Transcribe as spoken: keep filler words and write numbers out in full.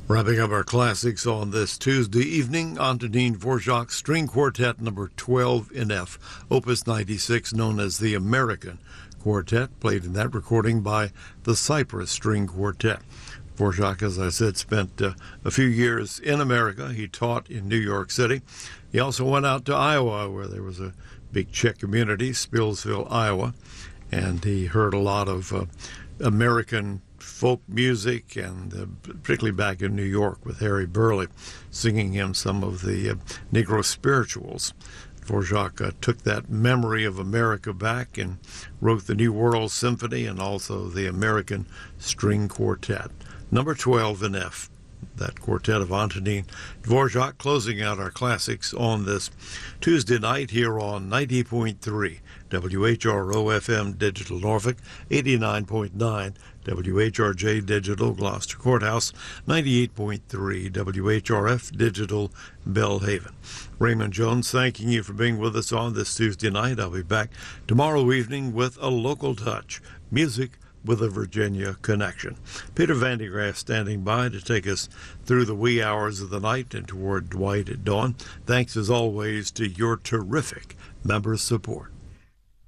Wrapping up our classics on this Tuesday evening, Antonin Dvorak String Quartet number twelve in F, Opus ninety-six, known as the American Quartet, played in that recording by the Cypress String Quartet. Dvorak, as I said, spent uh, a few years in America. He taught in New York City. He also went out to Iowa, where there was a big Czech community, Spillsville, Iowa, and he heard a lot of uh, American folk music, and uh, particularly back in New York with Harry Burley singing him some of the uh, Negro spirituals. Dvorak uh, took that memory of America back and wrote the New World Symphony and also the American String Quartet. Number twelve in F, that quartet of Antonin Dvorak, closing out our classics on this Tuesday night here on ninety point three W H R O F M Digital Norfolk, eighty-nine point nine W H R J Digital Gloucester Courthouse, ninety-eight point three W H R F Digital Belhaven. Raymond Jones thanking you for being with us on this Tuesday night. I'll be back tomorrow evening with a local touch, music with a Virginia connection. Peter Vandegraff standing by to take us through the wee hours of the night and toward Dwight at dawn. Thanks as always to your terrific member support.